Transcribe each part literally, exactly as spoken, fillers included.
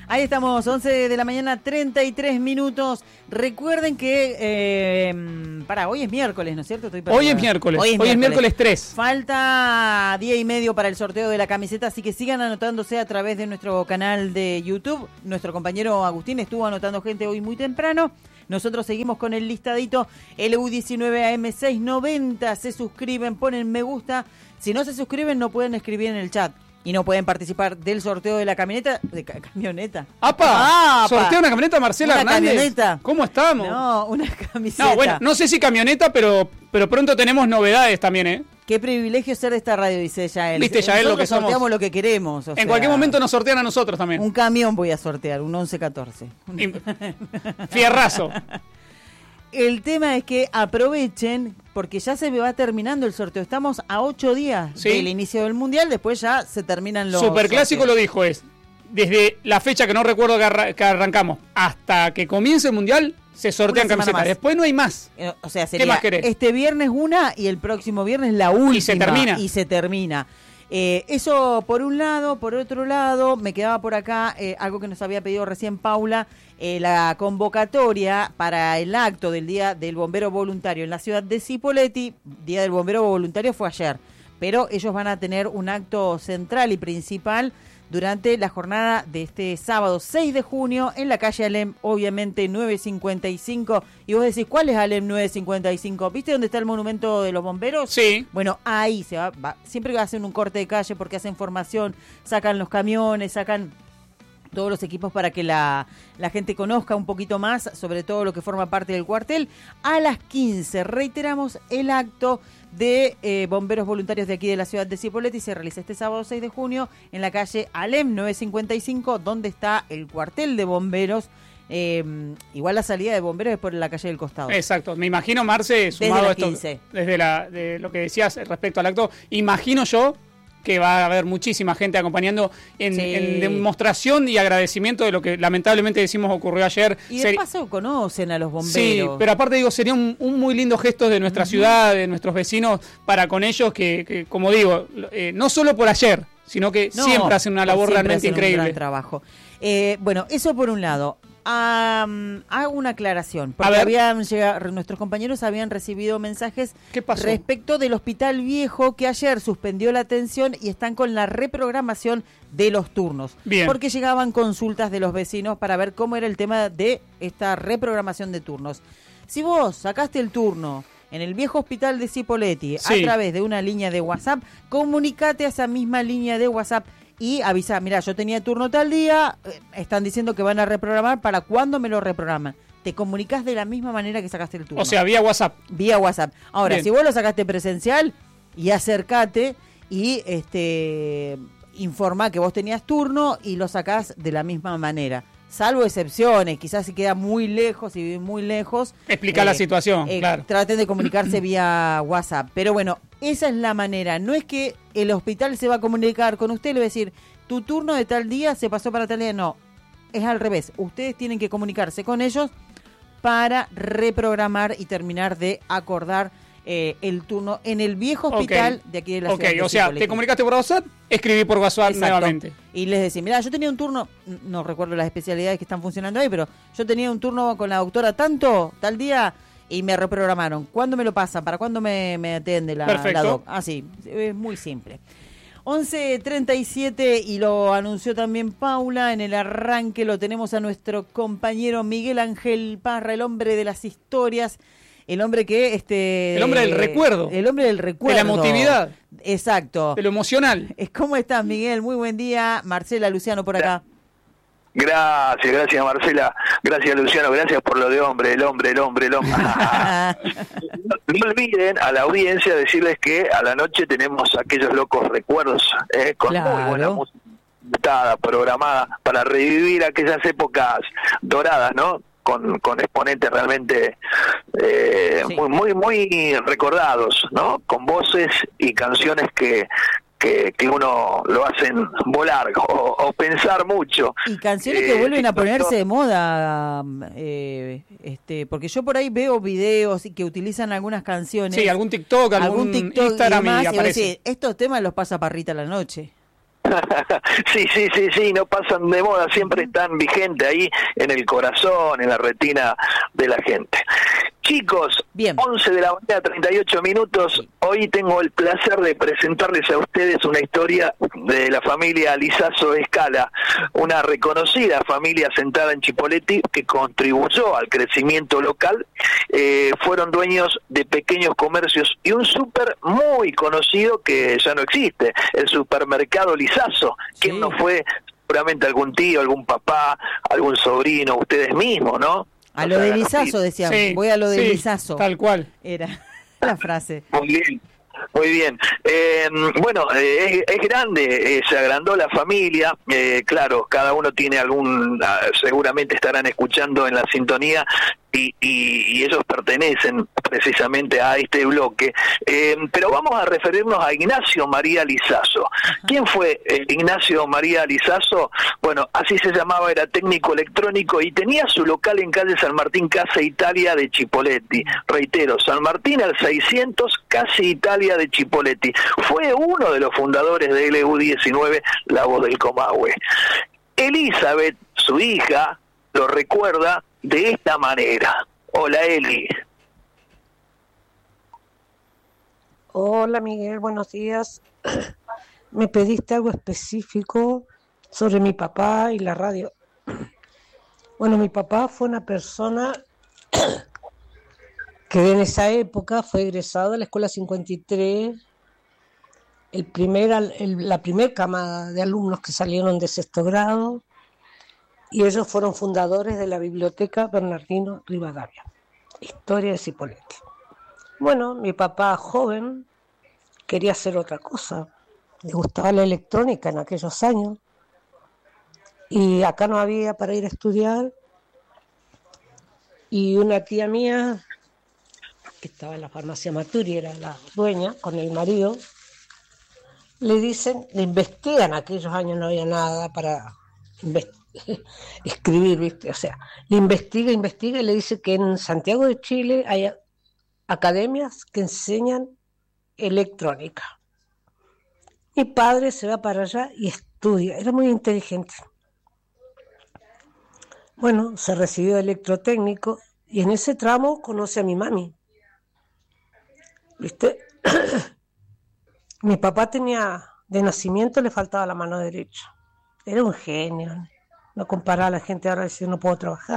Ahí estamos, once de la mañana, treinta y tres minutos. Recuerden que, eh, para, hoy es miércoles, ¿no es cierto? Estoy hoy es miércoles, hoy es miércoles. Hoy es miércoles tres. Falta día y medio para el sorteo de la camiseta, así que sigan anotándose a través de nuestro canal de YouTube. Nuestro compañero Agustín estuvo anotando gente hoy muy temprano. Nosotros seguimos con el listadito. L U diecinueve A M seiscientos noventa. Se suscriben, ponen me gusta. Si no se suscriben, no pueden escribir en el chat. Y no pueden participar del sorteo de la camioneta. De ca- camioneta. ¡Apa! ¿Sorteo una camioneta, Marcela una Hernández? Camioneta. ¿Cómo estamos? No, una camiseta. No, bueno, no sé si camioneta, pero, pero pronto tenemos novedades también, ¿eh? Qué privilegio ser de esta radio, dice Yael. Viste, Yael, lo que somos. Sorteamos lo que queremos. O en sea, cualquier momento nos sortean a nosotros también. Un camión voy a sortear, un once catorce. Fierrazo. El tema es que aprovechen, porque ya se va terminando el sorteo. Estamos a ocho días ¿Sí? del inicio del Mundial, después ya se terminan los Superclásico sorteos. Lo dijo, es desde la fecha que no recuerdo que, arra- que arrancamos hasta que comience el Mundial, se sortean camisetas. Después no hay más. Eh, o sea, sería ¿Qué más querés? Este viernes una y el próximo viernes la última. Y se termina. Y se termina. Eh, eso por un lado. Por otro lado, me quedaba por acá eh, algo que nos había pedido recién Paula, eh, la convocatoria para el acto del Día del Bombero Voluntario en la ciudad de Cipolletti. Día del Bombero Voluntario fue ayer, pero ellos van a tener un acto central y principal durante la jornada de este sábado seis de junio en la calle Alem, obviamente nueve cincuenta y cinco. Y vos decís, ¿cuál es Alem nueve cincuenta y cinco? ¿Viste dónde está el monumento de los bomberos? Sí. Bueno, ahí se va, va siempre hacen un corte de calle porque hacen formación, sacan los camiones, sacan todos los equipos para que la, la gente conozca un poquito más sobre todo lo que forma parte del cuartel. A las quince, reiteramos, el acto de eh, bomberos voluntarios de aquí de la ciudad de Cipolletti se realiza este sábado seis de junio en la calle Alem nueve cincuenta y cinco, donde está el cuartel de bomberos. Eh, igual la salida de bomberos es por la calle del costado. Exacto, me imagino, Marce, sumado a esto, quince. desde la, de lo que decías respecto al acto, imagino yo que va a haber muchísima gente acompañando en, Sí. en demostración y agradecimiento de lo que lamentablemente decimos ocurrió ayer. Y de Seri- paso conocen a los bomberos. Sí, pero aparte digo, sería un, un muy lindo gesto de nuestra uh-huh. ciudad, de nuestros vecinos, para con ellos que, que como digo, eh, no solo por ayer, sino que no, siempre hacen una labor realmente increíble. Un gran trabajo. Eh, bueno, eso por un lado. Um, hago una aclaración, porque habían llegado, nuestros compañeros habían recibido mensajes ¿Qué pasó? respecto del Hospital Viejo, que ayer suspendió la atención y están con la reprogramación de los turnos. Bien. Porque llegaban consultas de los vecinos para ver cómo era el tema de esta reprogramación de turnos. Si vos sacaste el turno en el viejo hospital de Cipolletti sí. a través de una línea de WhatsApp, comunicate a esa misma línea de WhatsApp y avisa, mira, yo tenía turno tal día, eh, están diciendo que van a reprogramar, ¿para cuándo me lo reprograman? Te comunicás de la misma manera que sacaste el turno. O sea, vía WhatsApp. Vía WhatsApp. Ahora, Bien. si vos lo sacaste presencial, y acercate y este informá que vos tenías turno y lo sacás de la misma manera. Salvo excepciones, quizás si queda muy lejos y vive muy lejos. Explica eh, la situación, eh, claro. Traten de comunicarse vía WhatsApp. Pero bueno, esa es la manera. No es que el hospital se va a comunicar con usted y le va a decir, tu turno de tal día se pasó para tal día. No, es al revés. Ustedes tienen que comunicarse con ellos para reprogramar y terminar de acordar eh, el turno en el viejo hospital okay. de aquí de la okay. ciudad de O sea, Cipolletti. Te comunicaste por WhatsApp, escribí por WhatsApp Exacto. nuevamente. Y les decís, mira, yo tenía un turno, no recuerdo las especialidades que están funcionando ahí, pero yo tenía un turno con la doctora tanto, tal día, y me reprogramaron. ¿Cuándo me lo pasan? ¿Para cuándo me, me atiende la, la doc? Ah, sí, es muy simple. once treinta y siete, y lo anunció también Paula, en el arranque lo tenemos a nuestro compañero Miguel Ángel Parra, el hombre de las historias. El hombre que, este... El hombre del recuerdo. El hombre del recuerdo. De la emotividad. Exacto. De lo emocional. ¿Cómo estás, Miguel? Muy buen día. Marcela, Luciano, por acá. Gracias, gracias, Marcela. Gracias, Luciano. Gracias por lo de hombre, el hombre, el hombre, el hombre. no, no olviden a la audiencia decirles que a la noche tenemos aquellos locos recuerdos, eh, con claro. muy buena música programada para revivir aquellas épocas doradas, ¿no? Con, con exponentes realmente eh, sí. muy muy muy recordados, ¿no? Con voces y canciones que que, que uno lo hacen volar o, o pensar mucho. Y canciones eh, que vuelven a ponerse de moda, eh, este, porque yo por ahí veo videos y que utilizan algunas canciones. Sí, algún TikTok, algún, algún TikTok Instagram y, demás, y aparece. Decir, estos temas los pasa Parrita a la noche. Sí, sí, sí, sí, no pasan de moda, siempre están vigentes ahí en el corazón, en la retina de la gente. Chicos, bien. once de la mañana, treinta y ocho minutos. Hoy tengo el placer de presentarles a ustedes una historia de la familia Lizazo Escala, una reconocida familia asentada en Chipoleti que contribuyó al crecimiento local. Eh, fueron dueños de pequeños comercios y un súper muy conocido que ya no existe, el supermercado Lizazo. ¿Quién sí. no fue? Seguramente algún tío, algún papá, algún sobrino, ustedes mismos, ¿no? A lo de Lizazo, decían, sí, voy a lo de sí, Lizazo. Tal cual. Era la frase. Muy bien, muy bien. Eh, bueno, eh, es, es grande, eh, se agrandó la familia, eh, claro, cada uno tiene algún, uh, seguramente estarán escuchando en la sintonía, y, y, y ellos pertenecen precisamente a este bloque, eh, pero vamos a referirnos a Ignacio María Lizazo. ¿Quién fue eh, Ignacio María Lizazo? Bueno, así se llamaba, era técnico electrónico y tenía su local en calle San Martín, Casa Italia de Chipoleti. Reitero, San Martín al seiscientos, Casa Italia de Chipoleti. Fue uno de los fundadores de L U diecinueve, La Voz del Comahue. Elizabeth, su hija, lo recuerda de esta manera. Hola, Eli. Hola, Miguel, buenos días. Me pediste algo específico sobre mi papá y la radio. Bueno, mi papá fue una persona que en esa época fue egresado de la Escuela cincuenta y tres, el primer, el, la primera camada de alumnos que salieron de sexto grado, y ellos fueron fundadores de la Biblioteca Bernardino Rivadavia, Historia de Cipolletti. Bueno, mi papá joven quería hacer otra cosa, le gustaba la electrónica en aquellos años, y acá no había para ir a estudiar, y una tía mía, que estaba en la farmacia Maturi, era la dueña, con el marido, le dicen, le investigan, aquellos años no había nada para investigar, escribir, ¿viste? O sea, le investiga, investiga y le dice que en Santiago de Chile hay academias que enseñan electrónica. Mi padre se va para allá y estudia, era muy inteligente. Bueno, se recibió de electrotécnico y en ese tramo conoce a mi mami. ¿Viste? Mi papá tenía, de nacimiento le faltaba la mano derecha. Era un genio. No comparaba a la gente ahora decir no puedo trabajar.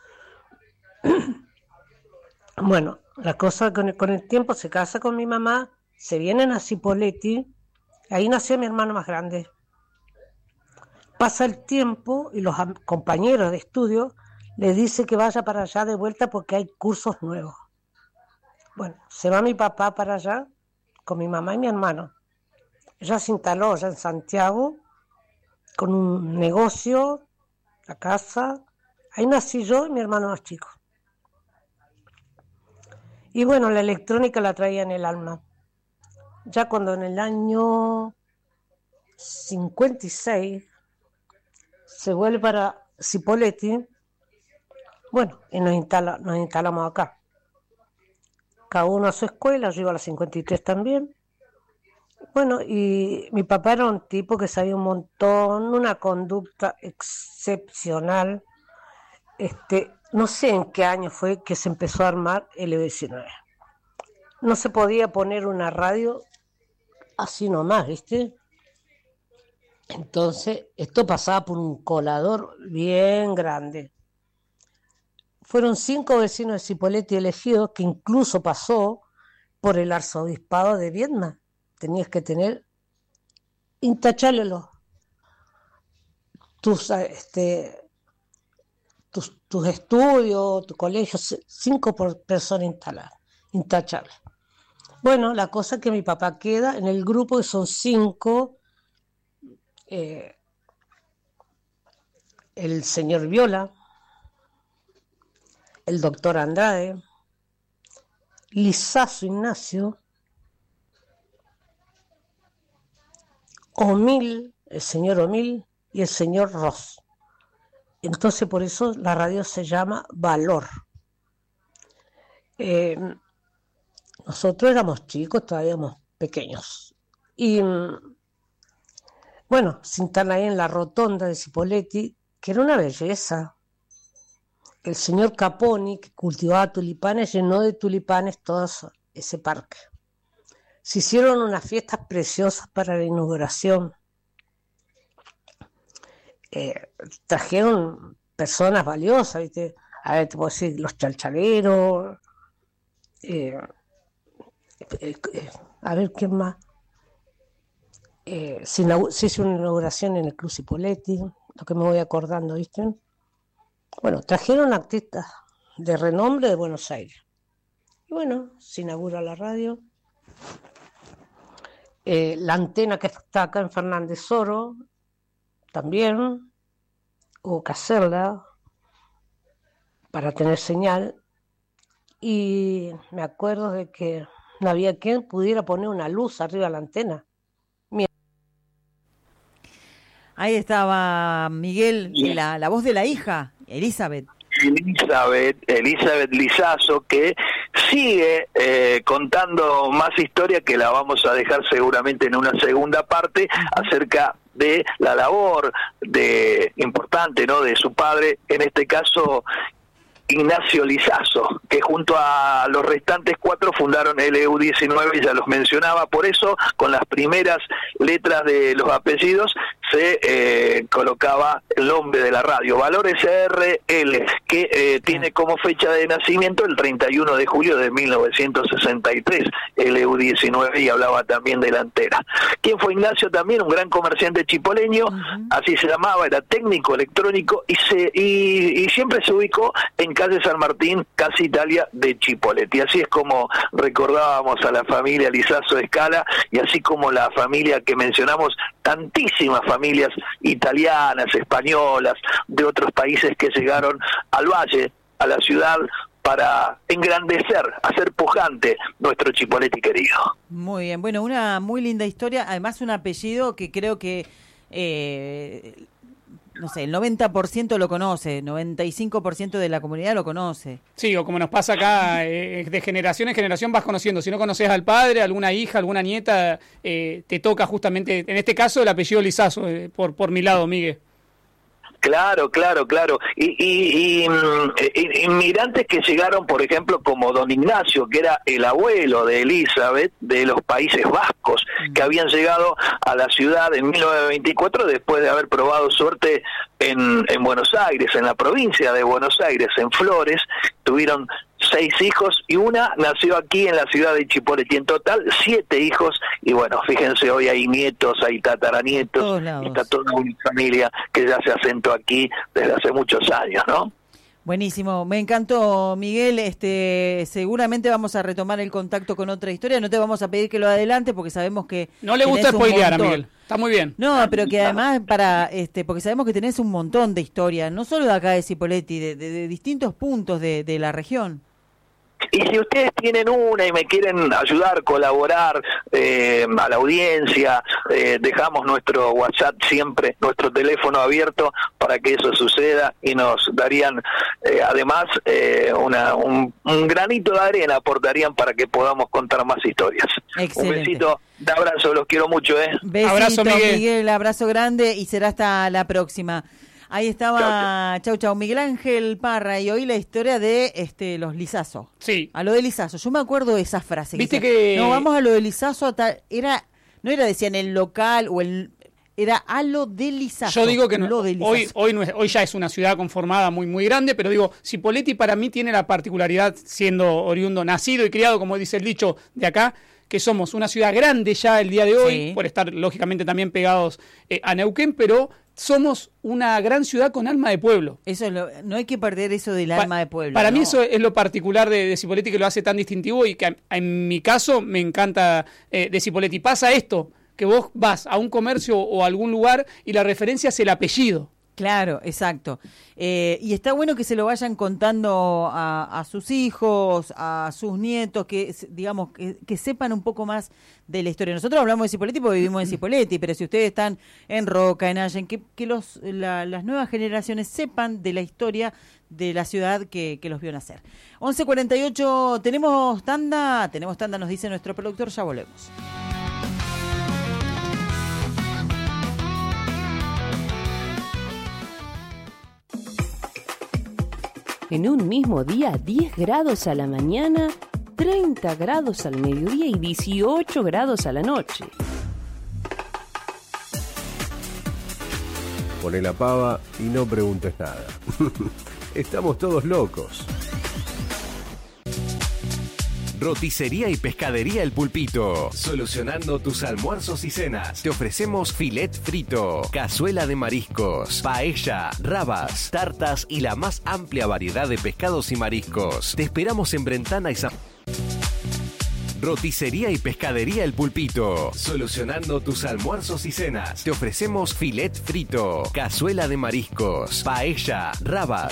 Bueno, la cosa con el, con el tiempo se casa con mi mamá, se vienen a Cipolletti, ahí nació mi hermano más grande. Pasa el tiempo y los compañeros de estudio les dice que vaya para allá de vuelta porque hay cursos nuevos. Bueno, se va mi papá para allá con mi mamá y mi hermano. Ella se instaló allá en Santiago con un negocio, la casa. Ahí nací yo y mi hermano más chico. Y bueno, la electrónica la traía en el alma. Ya cuando en el año cincuenta y seis se vuelve para Cipolletti, bueno, y nos, instala, nos instalamos acá. Cada uno a su escuela, yo iba a la cincuenta y tres también. Bueno, y mi papá era un tipo que sabía un montón, una conducta excepcional. Este, no sé en qué año fue que se empezó a armar el L U diecinueve. No se podía poner una radio así nomás, ¿viste? Entonces, esto pasaba por un colador bien grande. Fueron cinco vecinos de Cipolletti elegidos, que incluso pasó por el arzobispado de Viedma. Tenías que tener intachable los tus este tus, tus estudios, tu colegio, cinco por persona instalada, intachable. Bueno, la cosa es que mi papá queda en el grupo, que son cinco, eh, el señor Viola, el doctor Andrade, Lizazo Ignacio, Omil, el señor Omil y el señor Ross. Entonces por eso la radio se llama Valor. Eh, nosotros éramos chicos, todavía éramos pequeños. Y bueno, se instala ahí en la rotonda de Cipolletti, que era una belleza. El señor Caponi, que cultivaba tulipanes, llenó de tulipanes todo ese parque. Se hicieron unas fiestas preciosas para la inauguración. Eh, trajeron personas valiosas, ¿viste? A ver, te puedo decir, los chalchaleros, eh, eh, eh, a ver, ¿quién más? Eh, se, se hizo una inauguración en el Club Cipolletti, lo que me voy acordando, ¿viste? Bueno, trajeron artistas de renombre de Buenos Aires. Y bueno, se inaugura la radio. Eh, la antena que está acá en Fernández Oro, también hubo que hacerla para tener señal. Y me acuerdo de que no había quien pudiera poner una luz arriba de la antena. Ahí estaba Miguel, la, la voz de la hija, Elizabeth. Elizabeth, Elizabeth Lizazo, que sigue eh, contando más historia, que la vamos a dejar seguramente en una segunda parte, acerca de la labor de importante, ¿no?, de su padre, en este caso Ignacio Lizazo, que junto a los restantes cuatro fundaron el E U diecinueve, ya los mencionaba. Por eso, con las primeras letras de los apellidos se eh, colocaba el nombre de la radio, Valores R L, que eh, tiene como fecha de nacimiento el treinta y uno de julio de mil novecientos sesenta y tres, el E U diecinueve, y hablaba también delantera. ¿Quién fue Ignacio? También un gran comerciante chipoleño, uh-huh. Así se llamaba, era técnico electrónico, y, se, y, y siempre se ubicó en calle San Martín, Casa Italia de Chipolletti. Así es como recordábamos a la familia Lizazo Escala, y así como la familia que mencionamos, tantísimas familias italianas, españolas, de otros países que llegaron al valle, a la ciudad, para engrandecer, hacer pujante nuestro Chipolletti querido. Muy bien, bueno, una muy linda historia, además un apellido que creo que eh, no sé, el noventa por ciento lo conoce, noventa y cinco por ciento de la comunidad lo conoce. Sí, o como nos pasa acá, eh, de generación en generación vas conociendo. Si no conoces al padre, alguna hija, alguna nieta, eh, te toca justamente, en este caso, el apellido Lizazo, eh, por, por mi lado, Miguel. Claro, claro, claro. Y, y, y, y inmigrantes que llegaron, por ejemplo, como don Ignacio, que era el abuelo de Elizabeth, de los Países Vascos, que habían llegado a la ciudad en mil novecientos veinticuatro después de haber probado suerte en, en Buenos Aires, en la provincia de Buenos Aires, en Flores. Tuvieron seis hijos y una nació aquí en la ciudad de Chipolletti. En total, siete hijos. Y bueno, fíjense, hoy hay nietos, hay tataranietos, está toda una familia que ya se asentó aquí desde hace muchos años, ¿no? Buenísimo, me encantó, Miguel. Este, seguramente vamos a retomar el contacto con otra historia. No te vamos a pedir que lo adelante porque sabemos que no le gusta spoilear a Miguel. Está muy bien. No, pero que además para, este, porque sabemos que tenés un montón de historias, no solo de acá de Cipolletti, de, de, de distintos puntos de, de la región. Y si ustedes tienen una y me quieren ayudar, colaborar eh, a la audiencia, eh, dejamos nuestro WhatsApp siempre, nuestro teléfono abierto para que eso suceda, y nos darían eh, además eh, una, un, un granito de arena, aportarían para que podamos contar más historias. Excelente. Un besito, un abrazo, los quiero mucho. ¿eh? Besito, abrazo, Miguel. Miguel, abrazo grande y será hasta la próxima. Ahí estaba, chau, chau, Miguel Ángel Parra, y hoy la historia de este los Lizazo. Sí. A lo de Lizazo. Yo me acuerdo de esa frase. Viste que, que... No, vamos a lo de Lizazo, a tal, era, no era, decían, el local o el... Era a lo de Lizazo. Yo digo que no, lo de hoy, hoy, no es, hoy ya es una ciudad conformada muy, muy grande, pero digo, Cipolletti para mí tiene la particularidad, siendo oriundo, nacido y criado, como dice el dicho de acá, que somos una ciudad grande ya el día de hoy, sí, por estar lógicamente también pegados eh, a Neuquén, pero somos una gran ciudad con alma de pueblo. Eso es lo, no hay que perder eso del pa alma de pueblo. Para no. mí eso es lo particular de, de Cipolletti, que lo hace tan distintivo, y que en mi caso me encanta eh, de Cipolletti. Pasa esto, que vos vas a un comercio o a algún lugar y la referencia es el apellido. Claro, exacto. Eh, y está bueno que se lo vayan contando a, a sus hijos, a sus nietos, que digamos que, que sepan un poco más de la historia. Nosotros hablamos de Cipolletti porque vivimos en Cipolletti, pero si ustedes están en Roca, en Allen, que, que los, la, las nuevas generaciones sepan de la historia de la ciudad que, que los vio nacer. once cuarenta y ocho, tenemos tanda, tenemos tanda, nos dice nuestro productor, ya volvemos. En un mismo día, diez grados a la mañana, treinta grados al mediodía y dieciocho grados a la noche. Poné la pava y no preguntes nada. Estamos todos locos. Roticería y Pescadería El Pulpito. Solucionando tus almuerzos y cenas. Te ofrecemos filet frito, cazuela de mariscos, paella, rabas, tartas y la más amplia variedad de pescados y mariscos. Te esperamos en Brentana y San... Roticería y Pescadería El Pulpito. Solucionando tus almuerzos y cenas. Te ofrecemos filet frito, cazuela de mariscos, paella, rabas.